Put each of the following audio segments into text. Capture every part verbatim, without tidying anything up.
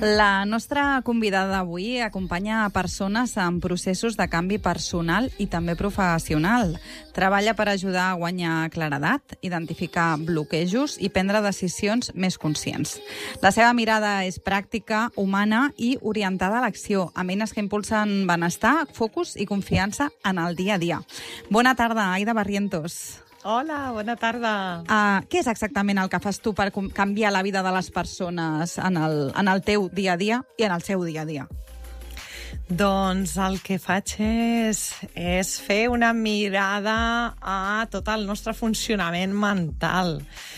La nostra convidada d'avui acompanya a persones en processos de canvi personal i també professional. Treballa per ajudar a guanyar claredat, identificar bloquejos i prendre decisions més conscients. La seva mirada és pràctica, humana i orientada a l'acció, amb eines que impulsen benestar, focus i confiança en el dia a dia. Bona tarda, Aida Barrientos. Hola, bona tarda. Uh, què és exactament el que fas tu per canviar la vida de les persones en el, en el teu dia a dia i en el seu dia a dia? Doncs el que faig és, és fer una mirada a tot el nostre funcionament mental,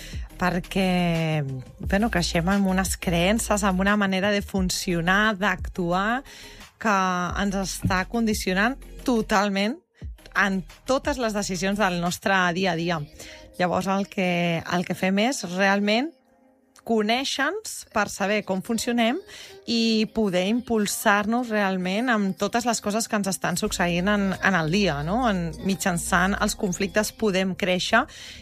perquè bueno, creixem amb unes creences, amb una manera de funcionar, d'actuar, que ens està condicionant totalment en totes les decisions del nostre dia a dia. Llavors el que, el que fem és realment conèixer-nos per saber com funcionem i poder impulsar-nos realment amb totes les coses que ens estan succeint en, en el dia, no? En, mitjançant els conflictes podem créixer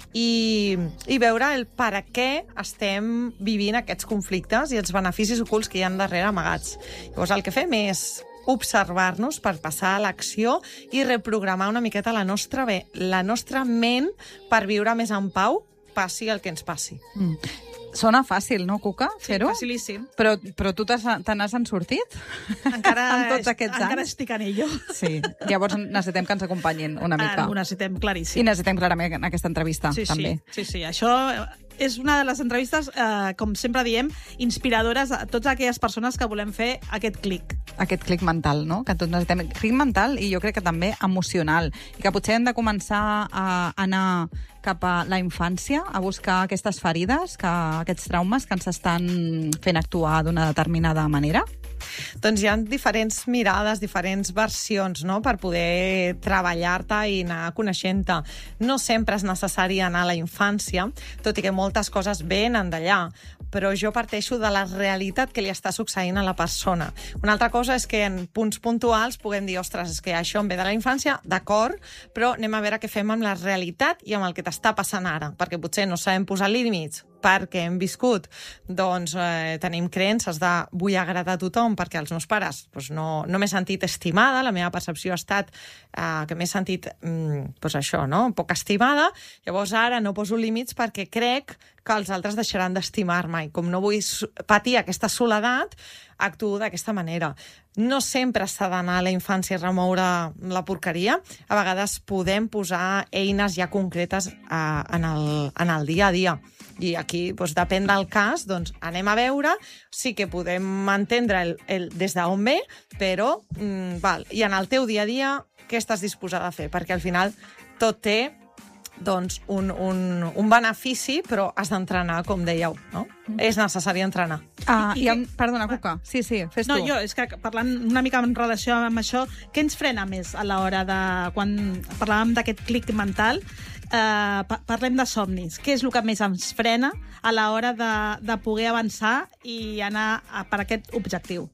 i, i veure el per a què estem vivint aquests conflictes i els beneficis ocults que hi ha darrere amagats. Llavors el que fem és observar-nos per passar a l'acció i reprogramar una miqueta la nostra, bé, la nostra ment per viure més en pau, passi el que ens passi. Mm. Sona fàcil, no, Cuca, fer-ho? Sí, facilíssim. Però, però tu te n'has en sortit? Encara, en tots aquests encara anys? estic en ello. Sí, llavors necessitem que ens acompanyin una mica. Ah, ho necessitem claríssim. I necessitem clarament en aquesta entrevista, sí, també. Sí, sí, sí. Això és una de les entrevistes, eh, com sempre diem, inspiradores a totes aquelles persones que volem fer aquest clic. Aquest clic mental, no? Que tots necessitem. Clic mental i jo crec que també emocional. I que potser hem de començar a anar cap a la infància, a buscar aquestes ferides, que, aquests traumes que ens estan fent actuar d'una determinada manera. Doncs hi ha diferents mirades, diferents versions, no?, per poder treballar-te i anar coneixent-te. No sempre és necessari anar a la infància, tot i que moltes coses venen d'allà, però jo parteixo de la realitat que li està succeint a la persona. Una altra cosa és que en punts puntuals puguem dir, ostres, és que això em ve de la infància, d'acord, però anem a veure què fem amb la realitat i amb el que t'està passant ara, perquè potser no sabem posar límits, perquè hem viscut, doncs eh, tenim creences de vull agradar a tothom perquè els meus pares doncs no, no m'he sentit estimada, la meva percepció ha estat eh, que m'he sentit mm, doncs això, no? Poc estimada, llavors ara no poso límits perquè crec que els altres deixaran d'estimar-me i com no vull patir aquesta soledat, actuo d'aquesta manera. No sempre s'ha d'anar a la infància i remoure la porqueria, a vegades podem posar eines ja concretes eh, en, el, en el dia a dia. I aquí, doncs, depèn del cas, doncs, anem a veure, sí que podem entendre el, el, des d'on ve, però, mm, val, i en el teu dia a dia, què estàs disposada a fer? Perquè al final tot té doncs, un, un, un benefici, però has d'entrenar, com dèieu, no? Mm. És necessari entrenar. Ah, I, i, i amb, perdona, Cuca, sí, sí, fes no, tu. jo, és que parlant una mica en relació amb això, què ens frena més a l'hora de... Quan parlàvem d'aquest clic mental, Uh, parlem de somnis. Què és el que més ens frena a l'hora de, de poder avançar i anar a, per aquest objectiu?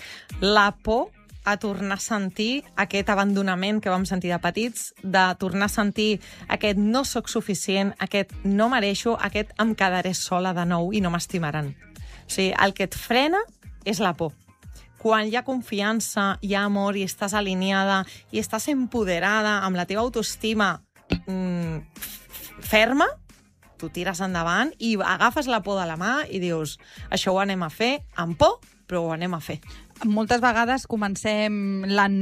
La por a tornar a sentir aquest abandonament que vam sentir de petits, de tornar a sentir aquest no sóc suficient, aquest no mereixo, aquest em quedaré sola de nou i no m'estimaran. O sigui, el que et frena és la por. Quan hi ha confiança, hi ha amor i estàs alineada i estàs empoderada amb la teva autoestima Mm, ferma, tu tires endavant i agafes la por de la mà i dius, això ho anem a fer amb por, però ho anem a fer. Moltes vegades comencem l'any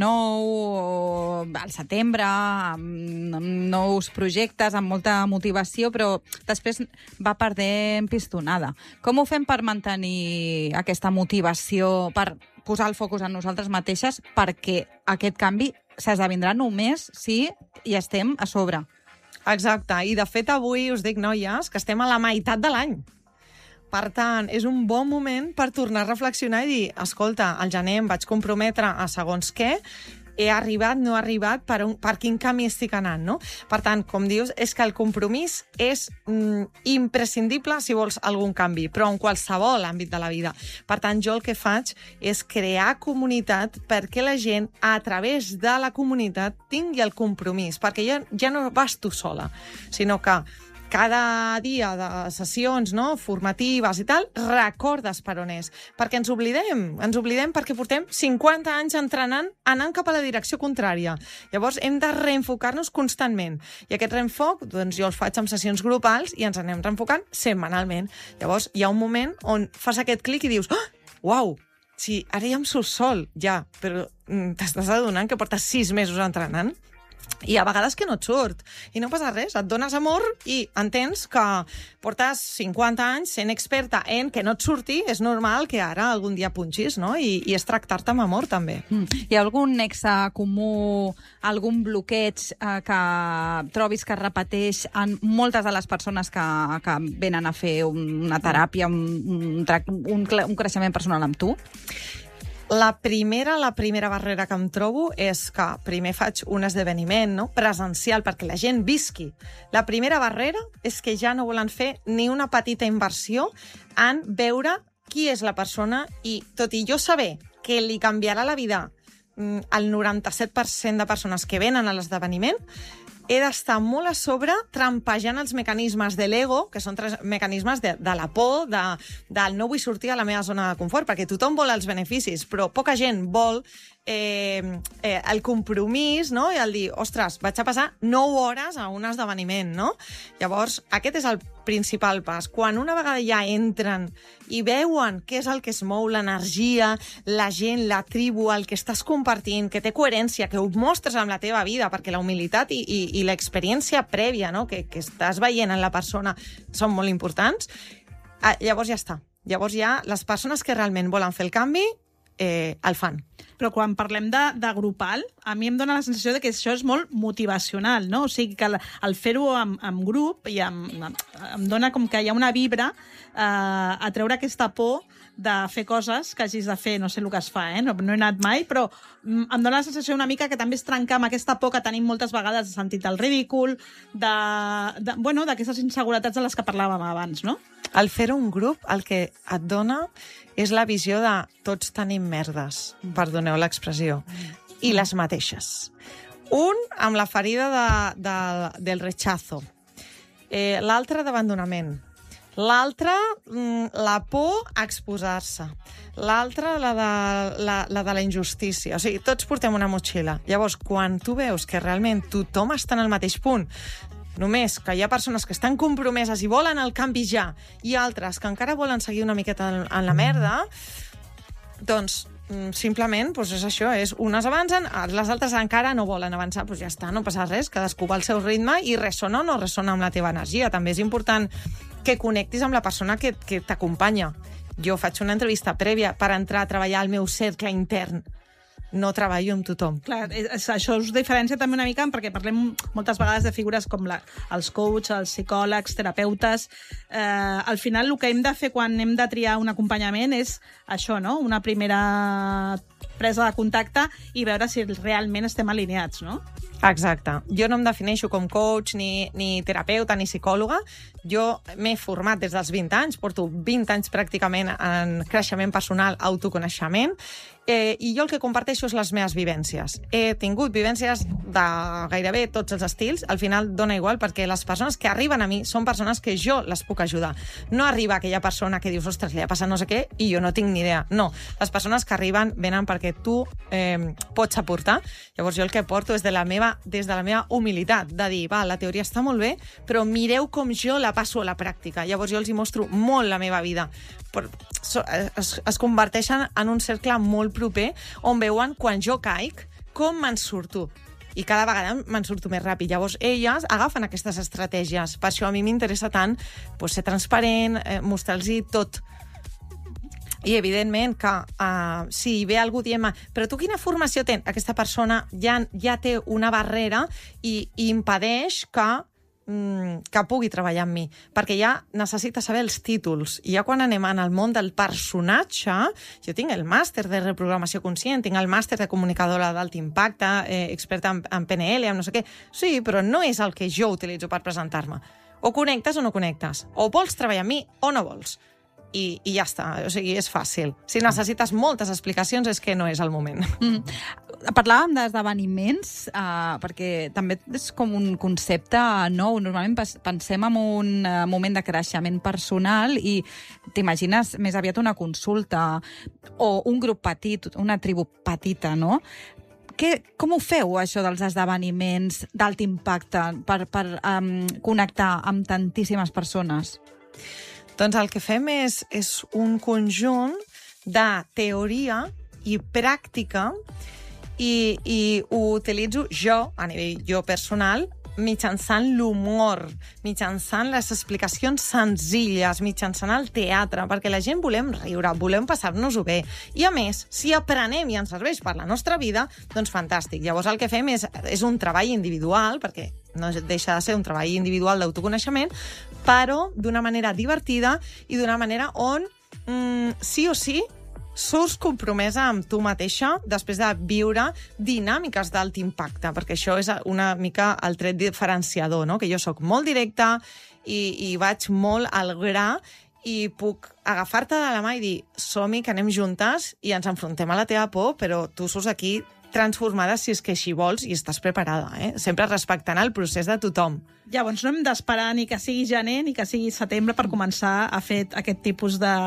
nou, al setembre, amb nous projectes, amb molta motivació, però després va perdent pistonada. Com ho fem per mantenir aquesta motivació, per posar el focus en nosaltres mateixes, perquè aquest canvi s'esdevindrà només si hi estem a sobre? Exacte, i de fet avui us dic, noies, que estem a la meitat de l'any. Per tant, és un bon moment per tornar a reflexionar i dir, escolta, al gener em vaig comprometre a segons què, he arribat, no he arribat, per, un, per quin camí estic anant, no? Per tant, com dius, és que el compromís és mm, imprescindible si vols algun canvi, però en qualsevol àmbit de la vida. Per tant, jo el que faig és crear comunitat perquè la gent, a través de la comunitat, tingui el compromís, perquè ja, ja no vas tu sola, sinó que cada dia de sessions, no?, formatives i tal, recordes per on és. Perquè ens oblidem, ens oblidem perquè portem cinquanta anys entrenant, anant cap a la direcció contrària. Llavors hem de reenfocar-nos constantment. I aquest reenfoc, doncs jo els faig amb sessions grupals i ens anem reenfocant setmanalment. Llavors hi ha un moment on fas aquest clic i dius, oh, uau, sí, ara ja em surt sol, ja, però t'estàs adonant que portes sis mesos entrenant? I a vegades que no et surt. I no passa res, et dones amor i entens que portes cinquanta anys sent experta en que no et surti, és normal que ara algun dia punxis, no? I, i és tractar-te amb amor, també. Mm. Hi ha algun nexe comú, algun bloqueig eh, que trobis que es repeteix en moltes de les persones que, que venen a fer una teràpia, un, un, un, un creixement personal amb tu? La primera, la primera barrera que em trobo és que primer faig un esdeveniment, no?, presencial perquè la gent visqui. La primera barrera és que ja no volen fer ni una petita inversió en veure qui és la persona i, tot i jo saber que li canviarà la vida al noranta-set per cent de persones que venen a l'esdeveniment, he d'estar molt a sobre trampejant els mecanismes de l'ego, que són tres mecanismes de, de la por, de, del no vull sortir a la meva zona de confort, perquè tothom vol els beneficis, però poca gent vol eh, eh, el compromís, no?, i el dir, ostres, vaig a passar nou hores a un esdeveniment, no? Llavors, aquest és el principal pas. Quan una vegada ja entren i veuen què és el que es mou, l'energia, la gent, la tribu, el que estàs compartint, que té coherència, que ho mostres amb la teva vida, perquè la humilitat i, i, i l'experiència prèvia, no?, que, que estàs veient en la persona són molt importants, eh, llavors ja està. Llavors ja les persones que realment volen fer el canvi eh, el fan. Però quan parlem de, de grupal, a mi em dóna la sensació de que això és molt motivacional, no? O sigui, que el, el fer-ho amb, amb grup i amb, em dona com que hi ha una vibra eh, a treure aquesta por de fer coses que hagis de fer, no sé el que es fa, eh? no, no he anat mai, però em dóna la sensació una mica que també és trencar amb aquesta por que tenim moltes vegades de sentit el ridícul, de, de, bueno, d'aquestes inseguretats de les que parlàvem abans, no? Al fer-ho un grup, el que et dona és la visió de tots tenim merdes, perdoneu l'expressió, i les mateixes. Un amb la ferida de, de, del rechazo, eh, l'altre d'abandonament, l'altre la por a exposar-se, l'altre la, de, la, la de la injustícia. O sigui, tots portem una motxilla. Llavors, quan tu veus que realment tothom està en el mateix punt, només que hi ha persones que estan compromeses i volen el canvi ja, i altres que encara volen seguir una miqueta en, en la merda, doncs simplement doncs és això, és unes avancen, les altres encara no volen avançar, doncs ja està, no passa res, cadascú va al seu ritme i ressona o no ressona amb la teva energia. També és important que connectis amb la persona que, que t'acompanya. Jo faig una entrevista prèvia per entrar a treballar al meu cercle intern. No treballo amb tothom. Clar, és, això us diferencia també una mica perquè parlem moltes vegades de figures com la, els coaches, els psicòlegs, terapeutes. Eh, al final el que hem de fer quan hem de triar un acompanyament és això, no? Una primera presa de contacte i veure si realment estem alineats, no? Exacte. Jo no em defineixo com coach, ni, ni terapeuta, ni psicòloga. Jo m'he format des dels vint anys, porto vint anys pràcticament en creixement personal, autoconeixement, eh, i jo el que comparteixo és les meves vivències. He tingut vivències de gairebé tots els estils, al final dona igual, perquè les persones que arriben a mi són persones que jo les puc ajudar. No arriba aquella persona que dius, ostres, li ha passat no sé què, i jo no tinc ni idea. No, les persones que arriben venen perquè tu eh, pots aportar. Llavors jo el que porto és de la meva, des de la meva humilitat, de dir, va, la teoria està molt bé, però mireu com jo la passo a la pràctica. Llavors jo els hi mostro molt la meva vida. Però es, es converteixen en un cercle molt proper on veuen quan jo caic com me'n surto. I cada vegada me'n surto més ràpid. Llavors, elles agafen aquestes estratègies. Per això a mi m'interessa tant pues, ser transparent, eh, mostrar-los tot. I, evidentment, que uh, si ve algú dient però tu quina formació tens? Aquesta persona ja, ja té una barrera i, i impedeix que que pugui treballar amb mi, perquè ja necessita saber els títols. I ja quan anem en el món del personatge, jo tinc el màster de reprogramació conscient, tinc el màster de comunicadora d'alt impacte, eh, experta en, en P N L, en no sé què. Sí, però no és el que jo utilitzo per presentar-me. O connectes o no connectes. O vols treballar amb mi o no vols. I, i ja està, o sigui, és fàcil. Si necessites moltes explicacions és que no és el moment. Mm. Parlàvem d'esdeveniments, uh, perquè també és com un concepte nou. Normalment pensem en un uh, moment de creixement personal i t'imagines més aviat una consulta o un grup petit, una tribu petita, no? Que, com ho feu, això dels esdeveniments d'alt impacte per, per um, connectar amb tantíssimes persones? Doncs el que fem és, és un conjunt de teoria i pràctica i, i ho utilitzo jo, a nivell jo personal, mitjançant l'humor, mitjançant les explicacions senzilles, mitjançant el teatre, perquè la gent volem riure, volem passar-nos-ho bé. I a més, si aprenem i ens serveix per la nostra vida, doncs fantàstic. Llavors el que fem és, és un treball individual, perquè no deixa de ser un treball individual d'autoconeixement, però d'una manera divertida i d'una manera on, mm, sí o sí, surts compromesa amb tu mateixa després de viure dinàmiques d'alt impacte, perquè això és una mica el tret diferenciador, no? Que jo sóc molt directa i, i vaig molt al gra i puc agafar-te de la mà i dir som-hi, que anem juntes i ens enfrontem a la teva por, però tu surts aquí transformada si és que així vols i estàs preparada, eh? Sempre respectant el procés de tothom. Llavors no hem d'esperar ni que sigui gener ni que sigui setembre per començar a fer aquest tipus de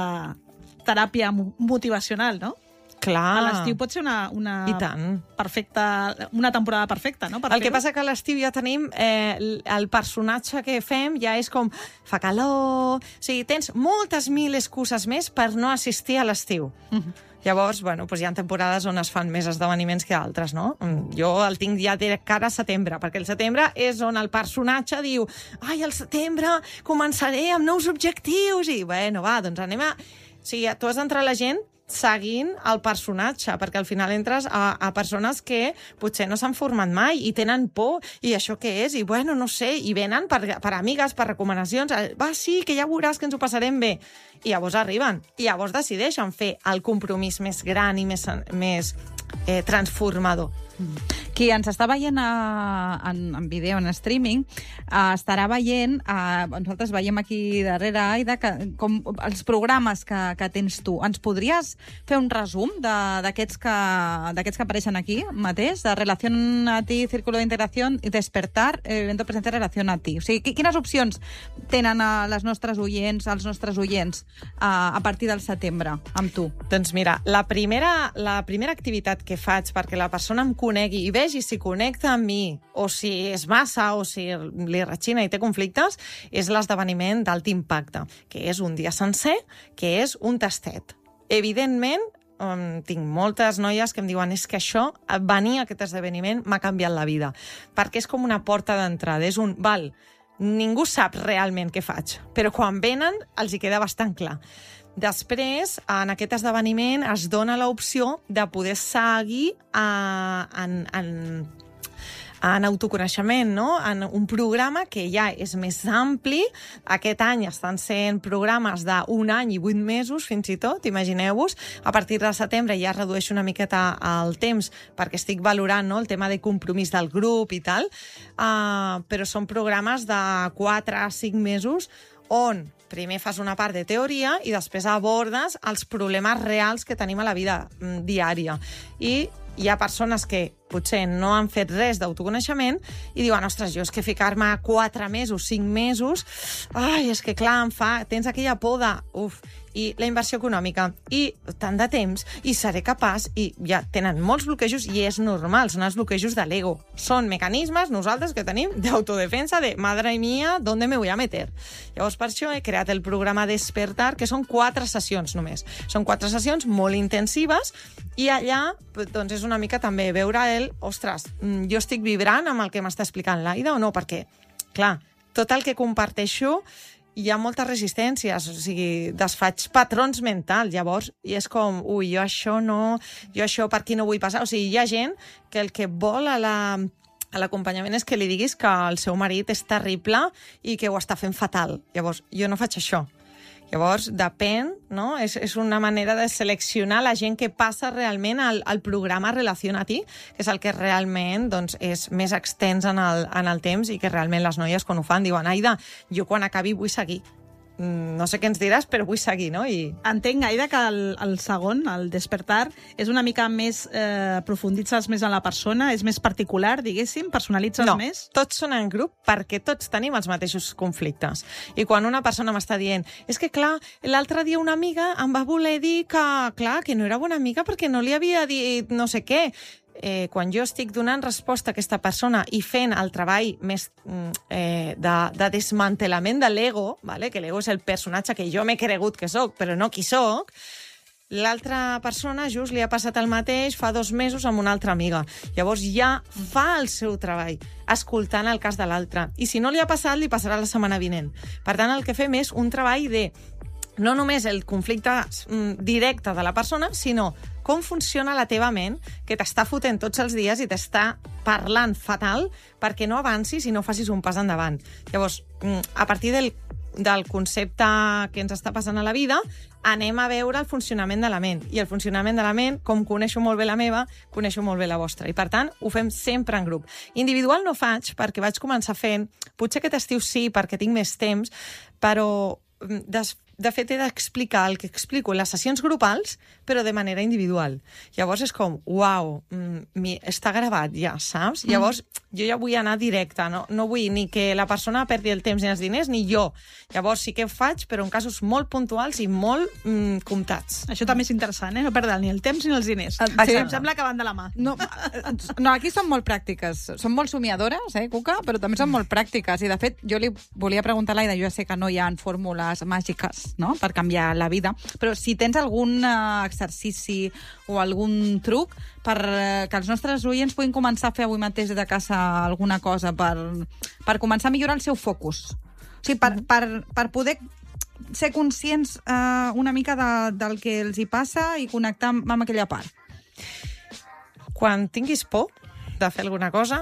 teràpia motivacional, no? Clar. A l'estiu pot ser una, una, I tant. perfecta, una temporada perfecta, no? Per el que passa que a l'estiu ja tenim eh, el personatge que fem ja és com fa calor... O sigui, tens moltes mil excuses més per no assistir a l'estiu. Uh-huh. Llavors, bueno, doncs hi ha temporades on es fan més esdeveniments que altres, no? Jo el tinc ja de cara a setembre, perquè el setembre és on el personatge diu ai, al setembre començaré amb nous objectius i, bueno, va, doncs anem a... O sigui, tu has d'entrar a la gent seguint el personatge, perquè al final entres a, a persones que potser no s'han format mai i tenen por, i això què és? I bueno, no sé, i venen per, per amigues, per recomanacions, va, sí, que ja veuràs que ens ho passarem bé. I llavors arriben, i llavors decideixen fer el compromís més gran i més, més eh, transformador. Qui ens està veient a, en, en vídeo, en streaming, uh, estarà veient, uh, nosaltres veiem aquí darrere, Aida, que, com els programes que, que tens tu. Ens podries fer un resum d'aquests que, d'aquests que apareixen aquí mateix, de Relación a ti, Círculo de Integración i Despertar, evento presente Relación a ti. O sigui, quines opcions tenen a les nostres oients, als nostres oients, uh, a partir del setembre, amb tu? Doncs mira, la primera, la primera activitat que faig perquè la persona em conegui i vegi si connecta amb mi, o si és massa, o si li ratxina i té conflictes, és l'esdeveniment d'alt impacte, que és un dia sencer, que és un tastet. Evidentment, um, tinc moltes noies que em diuen és que això, venir a aquest esdeveniment m'ha canviat la vida, perquè és com una porta d'entrada, és un, val, ningú sap realment què faig, però quan venen els hi queda bastant clar. Després, en aquest esdeveniment, es dona l'opció de poder seguir a, en, en, en autoconeixement, no? En un programa que ja és més ampli. Aquest any estan sent programes d'un any i vuit mesos, fins i tot, imagineu-vos. A partir de setembre ja es redueix una miqueta el temps, perquè estic valorant, no?, el tema de compromís del grup i tal, uh, però són programes de quatre a cinc mesos on primer fas una part de teoria i després abordes els problemes reals que tenim a la vida diària. I hi ha persones que potser no han fet res d'autoconeixement i diuen, ostres, jo és que ficar-me quatre mesos, cinc mesos, ai, és que clar, em fa... Tens aquella por de... Uf, i la inversió econòmica, i tant de temps, i seré capaç, i ja tenen molts bloquejos, i és normal, són els bloquejos de l'ego. Són mecanismes, nosaltres, que tenim d'autodefensa de, madre mía, ¿dónde me voy a meter? Llavors, per això he creat el programa Despertar, que són quatre sessions només. Són quatre sessions molt intensives, i allà, doncs, és una mica també veure el, ostres, jo estic vibrant amb el que m'està explicant l'Aida o no? Perquè, clar, tot el que comparteixo hi ha moltes resistències, o sigui, desfaig patrons mentals, llavors, i és com, ui, jo això no, jo això per aquí no vull passar, o sigui, hi ha gent que el que vol a la... a l'acompanyament és que li diguis que el seu marit és terrible i que ho està fent fatal. Llavors, jo no faig això. Llavors, depèn, no? És, és una manera de seleccionar la gent que passa realment al, al programa Relació a ti, que és el que realment, doncs, és més extens en el, en el temps i que realment les noies quan ho fan diuen, Aida, jo quan acabi vull seguir. no sé què ens diràs, però vull seguir, no? I... Entenc, Aida, que el, el segon, el despertar, és una mica més... Eh, profunditzes més en la persona, és més particular, diguéssim, personalitzes no, més? No, tots són en grup perquè tots tenim els mateixos conflictes. I quan una persona m'està dient és que, clar, l'altre dia una amiga em va voler dir que, clar, que no era bona amiga perquè no li havia dit no sé què. Eh, quan jo estic donant resposta a aquesta persona i fent el treball més eh, de, de desmantelament de l'ego, vale? Que l'ego és el personatge que jo m'he cregut que sóc, però no qui sóc, l'altra persona just li ha passat el mateix fa dos mesos amb una altra amiga. Llavors ja fa el seu treball, escoltant el cas de l'altre. I si no li ha passat, li passarà la setmana vinent. Per tant, el que fem és un treball de no només el conflicte directe de la persona, sinó com funciona la teva ment, que t'està fotent tots els dies i t'està parlant fatal perquè no avancis i no facis un pas endavant. Llavors, a partir del, del concepte que ens està passant a la vida, anem a veure el funcionament de la ment. I el funcionament de la ment, com coneixo molt bé la meva, coneixo molt bé la vostra. I, per tant, ho fem sempre en grup. Individual no faig, perquè vaig començar fent... Potser aquest estiu sí, perquè tinc més temps, però... Des, de fet, he d'explicar el que explico en les sessions grupals, però de manera individual. Llavors és com, uau, mm, està gravat ja, saps? Mm. Llavors, jo ja vull anar directe, no, no vull ni que la persona perdi el temps ni els diners, ni jo. Llavors sí que ho faig, però en casos molt puntuals i molt mm, comptats. Això també és interessant, eh? No perdre ni el temps ni els diners. Ah, sí, em sembla que van de la mà. No, no, aquí són molt pràctiques. Són molt somiadores, eh, Cuca? Però també són molt pràctiques. I, de fet, jo li volia preguntar a l'Aida, jo ja sé que no hi ha fórmules màgiques, no?, per canviar la vida, però si tens algun uh, exercici o algun truc per uh, que els nostres oients puguin començar a fer avui mateix de casa alguna cosa per, per començar a millorar el seu focus. O sigui, per, per, per poder ser conscients uh, una mica de, del que els hi passa i connectar amb, amb aquella part. Quan tinguis por de fer alguna cosa,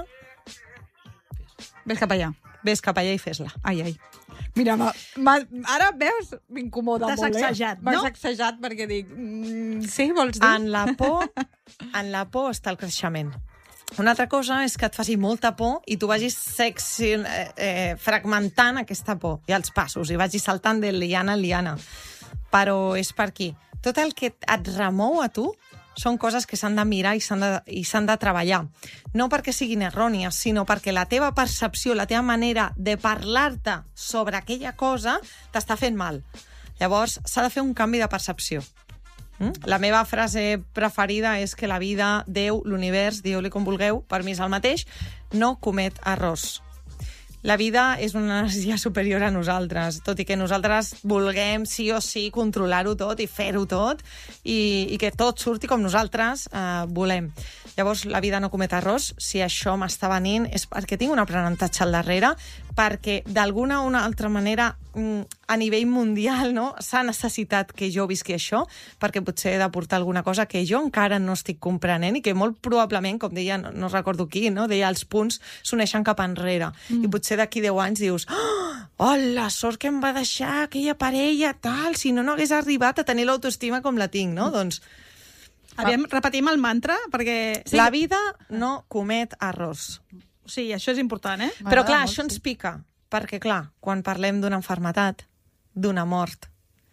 ves cap allà. Ves cap allà i fes-la. Ai, ai. Mira, ma, ma, ara veus, m'incomoda molt, eh? T'has sacsejat, no? M'has sacsejat perquè dic... Mm, sí, vols dir? En la por, en la por està el creixement. Una altra cosa és que et faci molta por i tu vagis sexi, eh, eh, fragmentant aquesta por i els passos, i vagis saltant de liana en liana. Però és per aquí. Tot el que et remou a tu són coses que s'han de mirar i s'han de, i s'han de treballar. No perquè siguin errònies, sinó perquè la teva percepció, la teva manera de parlar-te sobre aquella cosa t'està fent mal. Llavors, s'ha de fer un canvi de percepció. Mm? La meva frase preferida és que la vida, Déu, l'univers, dieu-li com vulgueu, per mi és el mateix, no comet errors. La vida és una energia superior a nosaltres, tot i que nosaltres vulguem sí o sí controlar-ho tot i fer-ho tot i, i que tot surti com nosaltres eh, volem. Llavors, la vida no comet errors. Si això m'està venint és perquè tinc un aprenentatge al darrere, perquè d'alguna o una altra manera a nivell mundial, no, s'ha necessitat que jo visqui això, perquè potser he de portar alguna cosa que jo encara no estic comprenent i que molt probablement, com deia, no, no recordo qui, no, deia els punts s'uneixen cap enrere. Mm. I potser d'aquí deu anys dius oh, la sort que em va deixar aquella parella, tal, si no, no hagués arribat a tenir l'autoestima com la tinc, no? Mm. Doncs... Aviam, repetim el mantra, perquè... Sí. La vida no comet errors. Sí, això és important, eh? Però clar, això ens pica. Perquè, clar, quan parlem d'una malaltia, d'una mort,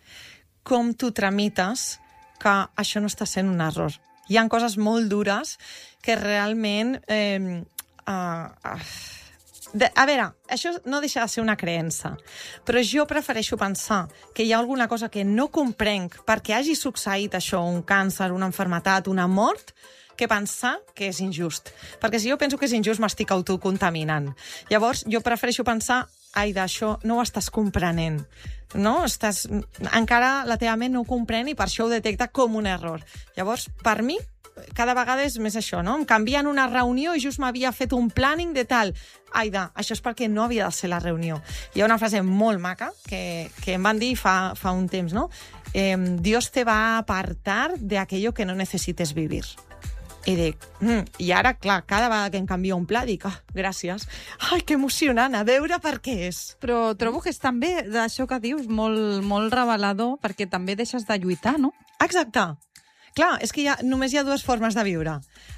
com tu tramites que això no està sent un error? Hi ha coses molt dures que realment... Eh, uh, uh, de, a veure, això no deixa de ser una creença, però jo prefereixo pensar que hi ha alguna cosa que no comprenc perquè hagi succeït això, un càncer, una malaltia, una mort, que pensar que és injust. Perquè si jo penso que és injust, m'estic autocontaminant. Llavors, jo prefereixo pensar, Aida, això no ho estàs comprenent. No? Estàs... Encara la teva ment no ho comprèn i per això ho detecta com un error. Llavors, per mi, cada vegada és més això, no? Em canvien una reunió i just m'havia fet un planning de tal. Aida, això és perquè no havia de ser la reunió. Hi ha una frase molt maca que, que em van dir fa, fa un temps, no? Eh, Dios te va a apartar de aquello que no necesites vivir. I dic, mm, i ara, clar, cada vegada que em canvio un pla, dic, oh, gràcies. Ai, que emocionant, a veure per què és. Però trobo que és també, d'això que dius, molt, molt revelador, perquè també deixes de lluitar, no? Exacte. Clar, és que hi ha, només hi ha dues formes de viure.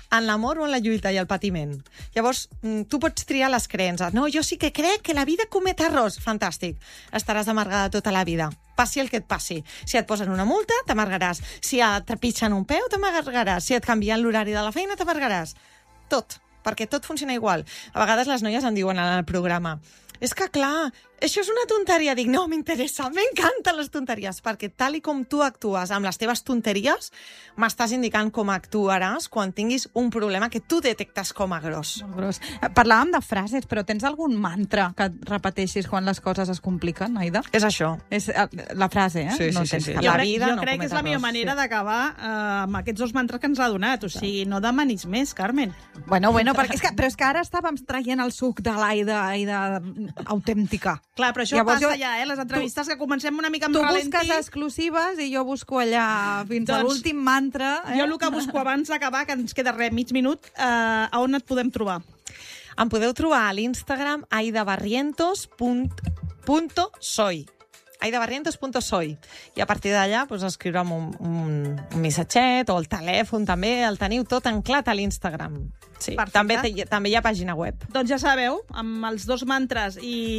en l'amor o en la lluita i el patiment. Llavors, tu pots triar les creences. No, jo sí que crec que la vida comet errors. Fantàstic. Estaràs amargada tota la vida. Passi el que et passi. Si et posen una multa, t'amargaràs. Si et trepitgen un peu, t'amargaràs. Si et canvien l'horari de la feina, t'amargaràs. Tot, perquè tot funciona igual. A vegades les noies em diuen en el programa: és que, clar, això és una tonteria. Dic, no, m'interessa, m'encanten les tonteries, perquè tal i com tu actues amb les teves tonteries, m'estàs indicant com actuaràs quan tinguis un problema que tu detectes com a gros. Molt gros. Parlàvem de frases, però tens algun mantra que et repeteixis quan les coses es compliquen, Aida? És això. És la frase, eh? Sí, sí, no sí, sí. Cap... Jo La crec, vida jo no crec que és la millor errors, manera sí. d'acabar eh, amb aquests dos mantres que ens ha donat. O sigui, no demanis més, Carmen. Bueno, bueno, perquè és que, però és que ara estàvem traient el suc de l'Aida, Aida autèntica. Clar, però això Llavors passa jo- ja, eh? Les entrevistes tu, que comencem una mica amb Tu ralentí. busques exclusives i jo busco allà fins Doncs, a l'últim mantra. Eh? Jo el que busco abans d'acabar, que ens queda res, mig minut, eh, a on et podem trobar? Em podeu trobar a l'Instagram aidabarrientos punto soy. aidabarrientos punto soy. I a partir d'allà pues, escriure'm un, un, un missatget o el telèfon també, el teniu tot anclat a l'Instagram. Sí. També, te, també hi ha pàgina web. Doncs ja sabeu, amb els dos mantres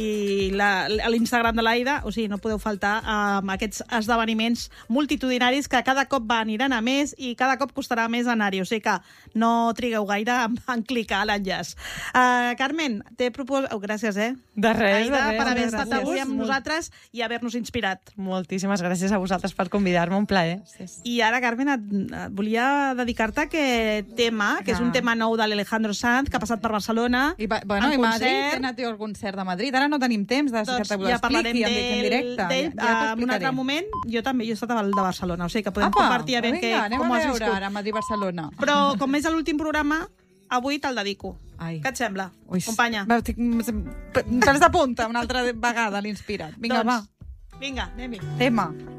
i la- l'Instagram de l'Aida, o sigui, no podeu faltar amb aquests esdeveniments multitudinaris que cada cop aniran a més i cada cop costarà més anar-hi. O sigui que no trigueu gaire en, en clicar a l'enllaç. Uh, Carmen, t'he proposat... Oh, gràcies, eh? De res, Aida, de res. per haver de estat res. avui amb Molt- nosaltres i haver-nos inspirat. Moltíssimes gràcies a vosaltres per convidar-me, un plaer. I ara, Carmen, et, et volia dedicar-te a aquest tema, que és un tema nou de l'Alejandro Sanz, que ha passat per Barcelona. I, va- bueno, en i Madrid, concert. he anat jo al concert de Madrid. Ara no tenim temps de Doncs que t'ho ja parlarem expliqui en, en directe. d'ell ja, ja t'ho en un altre explicaré. moment. Jo també, jo he estat al de Barcelona, o sigui que podem Apa, compartir a veure vinga, que, anem com a ho has veure viscut. ara Madrid-Barcelona. Però com és l'últim programa, avui te'l dedico. Ai. Què et sembla, Ui, companya? va, estic- Te'ls de punta una altra vegada, l'Inspirat. Vinga, doncs, va, Vinga, anem-hi. tema.